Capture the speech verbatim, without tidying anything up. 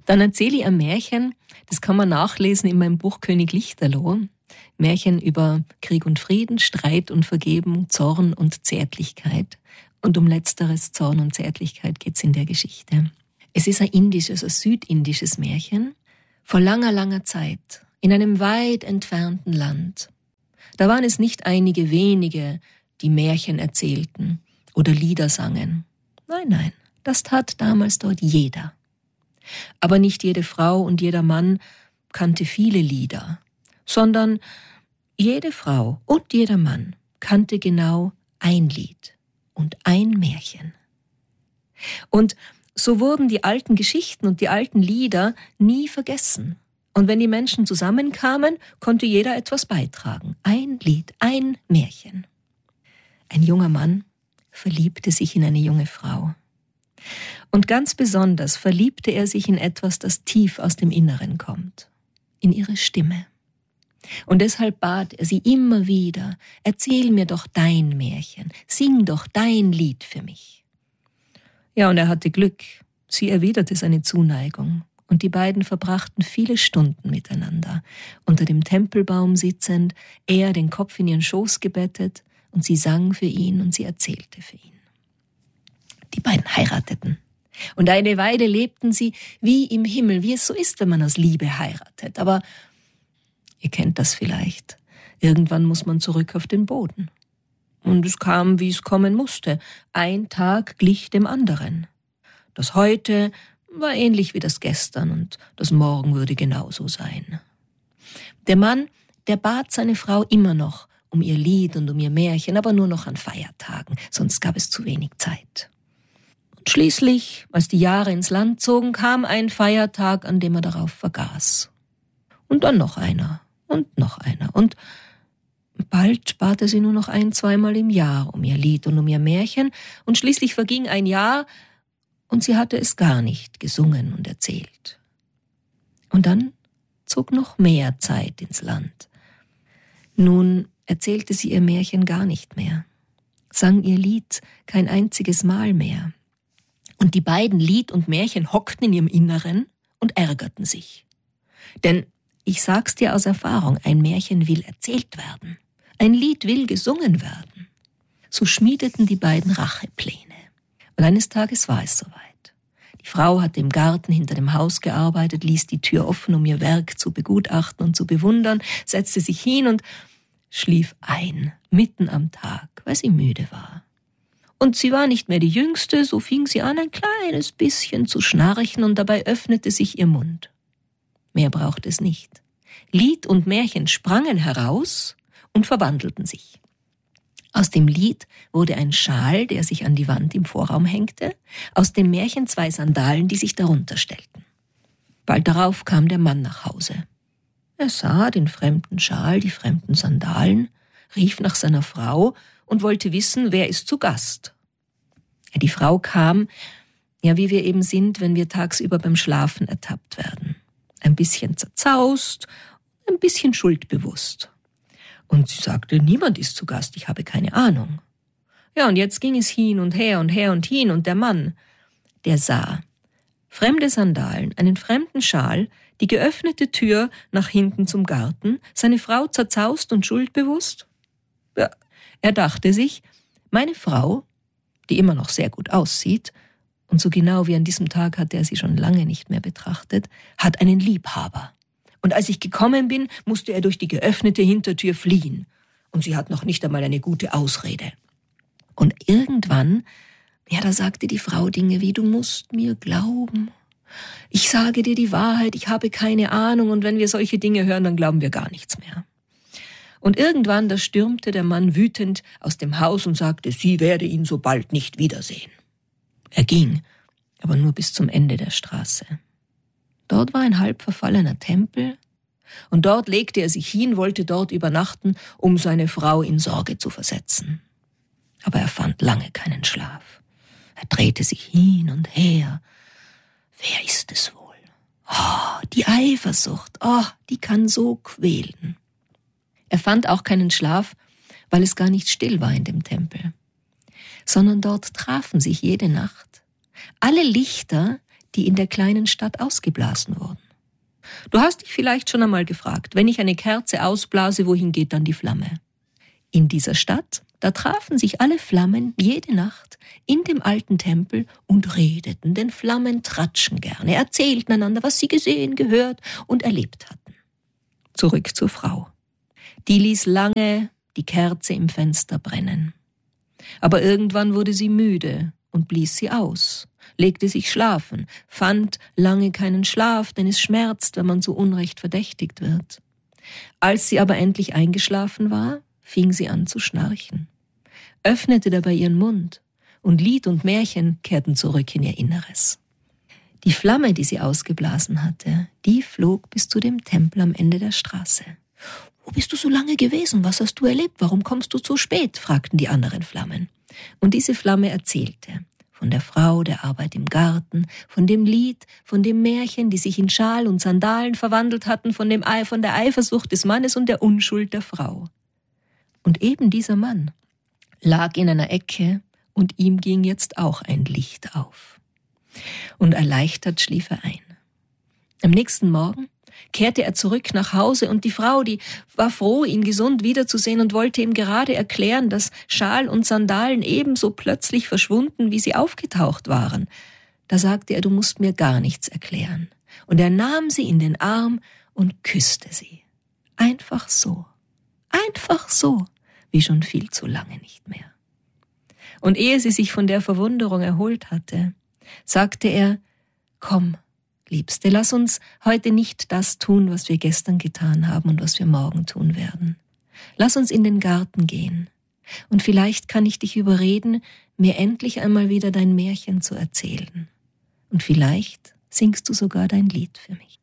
Dann erzähle ich ein Märchen, das kann man nachlesen in meinem Buch König Lichterloh. Märchen über Krieg und Frieden, Streit und Vergebung, Zorn und Zärtlichkeit. Und um letzteres, Zorn und Zärtlichkeit, geht's in der Geschichte. Es ist ein indisches, ein südindisches Märchen. Vor langer, langer Zeit, in einem weit entfernten Land. Da waren es nicht einige wenige, die Märchen erzählten oder Lieder sangen. Nein, nein, das tat damals dort jeder. Aber nicht jede Frau und jeder Mann kannte viele Lieder, sondern jede Frau und jeder Mann kannte genau ein Lied und ein Märchen. Und so wurden die alten Geschichten und die alten Lieder nie vergessen. Und wenn die Menschen zusammenkamen, konnte jeder etwas beitragen. Ein Lied, ein Märchen. Ein junger Mann verliebte sich in eine junge Frau. Und ganz besonders verliebte er sich in etwas, das tief aus dem Inneren kommt. In ihre Stimme. Und deshalb bat er sie immer wieder, erzähl mir doch dein Märchen, sing doch dein Lied für mich. Ja, und er hatte Glück. Sie erwiderte seine Zuneigung. Und die beiden verbrachten viele Stunden miteinander, unter dem Tempelbaum sitzend, er den Kopf in ihren Schoß gebettet, und sie sang für ihn und sie erzählte für ihn. Die beiden heirateten. Und eine Weile lebten sie wie im Himmel, wie es so ist, wenn man aus Liebe heiratet. Aber ihr kennt das vielleicht. Irgendwann muss man zurück auf den Boden. Und es kam, wie es kommen musste. Ein Tag glich dem anderen. Das Heute war ähnlich wie das Gestern und das Morgen würde genauso sein. Der Mann, der bat seine Frau immer noch um ihr Lied und um ihr Märchen, aber nur noch an Feiertagen, sonst gab es zu wenig Zeit. Und schließlich, als die Jahre ins Land zogen, kam ein Feiertag, an dem er darauf vergaß. Und dann noch einer und noch einer. Und bald bat er sie nur noch ein-, zweimal im Jahr um ihr Lied und um ihr Märchen. Und schließlich verging ein Jahr, und sie hatte es gar nicht gesungen und erzählt. Und dann zog noch mehr Zeit ins Land. Nun erzählte sie ihr Märchen gar nicht mehr, sang ihr Lied kein einziges Mal mehr. Und die beiden, Lied und Märchen, hockten in ihrem Inneren und ärgerten sich. Denn, ich sag's dir aus Erfahrung, ein Märchen will erzählt werden. Ein Lied will gesungen werden. So schmiedeten die beiden Rachepläne. Und eines Tages war es soweit. Die Frau hatte im Garten hinter dem Haus gearbeitet, ließ die Tür offen, um ihr Werk zu begutachten und zu bewundern, setzte sich hin und schlief ein, mitten am Tag, weil sie müde war. Und sie war nicht mehr die Jüngste, so fing sie an, ein kleines bisschen zu schnarchen, und dabei öffnete sich ihr Mund. Mehr brauchte es nicht. Lied und Märchen sprangen heraus und verwandelten sich. Aus dem Lied wurde ein Schal, der sich an die Wand im Vorraum hängte, aus dem Märchen zwei Sandalen, die sich darunter stellten. Bald darauf kam der Mann nach Hause. Er sah den fremden Schal, die fremden Sandalen, rief nach seiner Frau und wollte wissen, wer ist zu Gast. Die Frau kam, ja, wie wir eben sind, wenn wir tagsüber beim Schlafen ertappt werden. Ein bisschen zerzaust, ein bisschen schuldbewusst. Und sie sagte, niemand ist zu Gast, ich habe keine Ahnung. Ja, und jetzt ging es hin und her und her und hin, und der Mann, der sah fremde Sandalen, einen fremden Schal, die geöffnete Tür nach hinten zum Garten, seine Frau zerzaust und schuldbewusst. Ja, er dachte sich, meine Frau, die immer noch sehr gut aussieht, und so genau wie an diesem Tag hatte er sie schon lange nicht mehr betrachtet, hat einen Liebhaber. Und als ich gekommen bin, musste er durch die geöffnete Hintertür fliehen. Und sie hat noch nicht einmal eine gute Ausrede. Und irgendwann, ja, da sagte die Frau Dinge wie, du musst mir glauben. Ich sage dir die Wahrheit, ich habe keine Ahnung. Und wenn wir solche Dinge hören, dann glauben wir gar nichts mehr. Und irgendwann, da stürmte der Mann wütend aus dem Haus und sagte, sie werde ihn so bald nicht wiedersehen. Er ging, aber nur bis zum Ende der Straße. Dort war ein halb verfallener Tempel, und dort legte er sich hin, wollte dort übernachten, um seine Frau in Sorge zu versetzen. Aber er fand lange keinen Schlaf. Er drehte sich hin und her. Wer ist es wohl? Oh, die Eifersucht, oh, die kann so quälen. Er fand auch keinen Schlaf, weil es gar nicht still war in dem Tempel, sondern dort trafen sich jede Nacht alle Lichter, die in der kleinen Stadt ausgeblasen wurden. Du hast dich vielleicht schon einmal gefragt, wenn ich eine Kerze ausblase, wohin geht dann die Flamme? In dieser Stadt, da trafen sich alle Flammen jede Nacht in dem alten Tempel und redeten, denn Flammen tratschen gerne, erzählten einander, was sie gesehen, gehört und erlebt hatten. Zurück zur Frau. Die ließ lange die Kerze im Fenster brennen. Aber irgendwann wurde sie müde und blies sie aus, legte sich schlafen, fand lange keinen Schlaf, denn es schmerzt, wenn man so unrecht verdächtigt wird. Als sie aber endlich eingeschlafen war, fing sie an zu schnarchen, öffnete dabei ihren Mund und Lied und Märchen kehrten zurück in ihr Inneres. Die Flamme, die sie ausgeblasen hatte, die flog bis zu dem Tempel am Ende der Straße. »Wo bist du so lange gewesen? Was hast du erlebt? Warum kommst du so spät?« fragten die anderen Flammen. Und diese Flamme erzählte von der Frau, der Arbeit im Garten, von dem Lied, von dem Märchen, die sich in Schal und Sandalen verwandelt hatten, von, dem Ei, von der Eifersucht des Mannes und der Unschuld der Frau. Und eben dieser Mann lag in einer Ecke und ihm ging jetzt auch ein Licht auf. Und erleichtert schlief er ein. Am nächsten Morgen kehrte er zurück nach Hause und die Frau, die war froh, ihn gesund wiederzusehen und wollte ihm gerade erklären, dass Schal und Sandalen ebenso plötzlich verschwunden, wie sie aufgetaucht waren. Da sagte er, du musst mir gar nichts erklären. Und er nahm sie in den Arm und küsste sie. Einfach so. Einfach so, wie schon viel zu lange nicht mehr. Und ehe sie sich von der Verwunderung erholt hatte, sagte er, komm, Liebste, lass uns heute nicht das tun, was wir gestern getan haben und was wir morgen tun werden. Lass uns in den Garten gehen. Und vielleicht kann ich dich überreden, mir endlich einmal wieder dein Märchen zu erzählen. Und vielleicht singst du sogar dein Lied für mich.